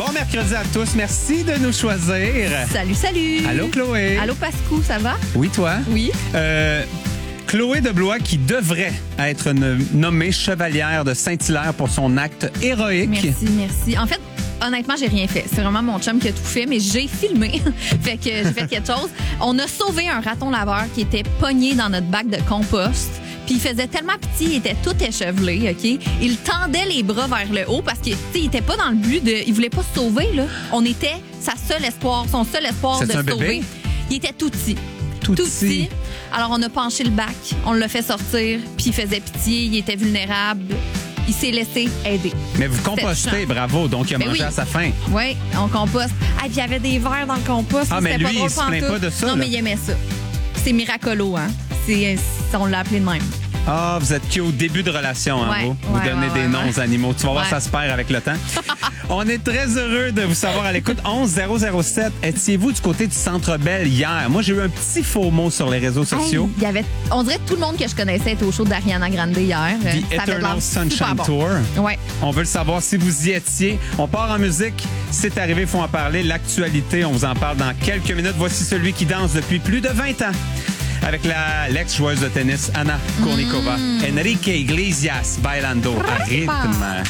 Bon mercredi à tous. Merci de nous choisir. Salut. Allô, Chloé. Allô, Pascou, ça va? Oui, toi? Oui. Chloé de Blois qui devrait être nommée chevalière de Saint-Hilaire pour son acte héroïque. Merci. En fait, honnêtement, j'ai rien fait. C'est vraiment mon chum qui a tout fait, mais j'ai filmé. Fait que j'ai fait quelque chose. On a sauvé un raton laveur qui était pogné dans notre bac de compost. Puis il faisait tellement petit, il était tout échevelé, OK? Il tendait les bras vers le haut parce qu'il était pas dans le but de... Il voulait pas se sauver, là. On était son seul espoir de se sauver. Il était tout petit. Tout petit. Alors, on a penché le bac, on l'a fait sortir, puis il faisait pitié, il était vulnérable. Il s'est laissé aider. Mais vous compostez, bravo. Donc, il a mangé à sa faim. Oui, on composte. Ah, puis il y avait des vers dans le compost. Ah, mais lui, il se plaint pas de ça. Non, mais il aimait ça. C'est miracolo, hein? On l'a appelé de même. Ah, vous êtes au début de relation, hein, vous? Vous donnez des noms aux animaux. Tu vas voir, ça se perd avec le temps. On est très heureux de vous savoir à l'écoute. 11007. Étiez-vous du côté du Centre Bell hier? Moi, j'ai eu un petit faux mot sur les réseaux sociaux. Hey, on dirait que tout le monde que je connaissais était au show d'Ariana Grande hier. The Eternal Sunshine Tour. Ouais. On veut le savoir si vous y étiez. On part en musique. C'est arrivé, il faut en parler. L'actualité, on vous en parle dans quelques minutes. Voici celui qui danse depuis plus de 20 ans. Avec l'ex-joueuse de tennis, Anna Kournikova. Enrique Iglesias, bailando à rythme.